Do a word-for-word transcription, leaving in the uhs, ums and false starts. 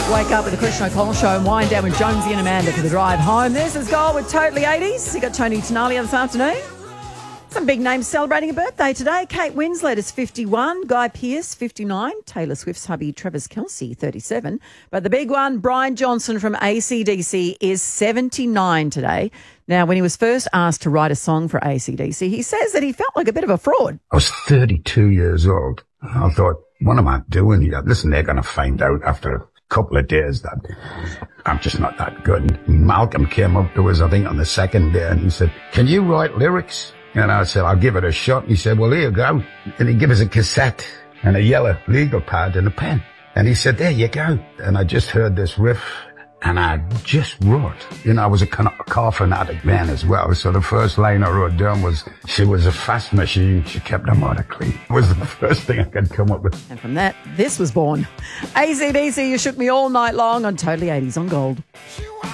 Wake up with the Christian O'Connell Show and wind down with Jonesy and Amanda for the drive home. This is Gold with Totally eighties. You got Tony Tonali this afternoon. Some big names celebrating a birthday today. Kate Winslet is fifty-one, Guy Pearce, fifty-nine, Taylor Swift's hubby Travis Kelce, thirty-seven. But the big one, Brian Johnson from A C D C, is seventy-nine today. Now, when he was first asked to write a song for A C D C, he says that he felt like a bit of a fraud. I was thirty-two years old. I thought, what am I doing here? Listen, they're going to find out after a couple of days that I'm just not that good. And Malcolm came up to us, I think, on the second day, and he said, can you write lyrics? And I said, I'll give it a shot. And he said, well, here you go. And he gave us a cassette and a yellow legal pad and a pen. And he said, there you go. And I just heard this riff and I just wrote. You know, I was a car fanatic man as well. So the first line I wrote down was, she was a fast machine. She kept her motor clean. It was the first thing I could come up with. And from that, this was born. A C D C, You Shook Me All Night Long on Totally eighties on Gold.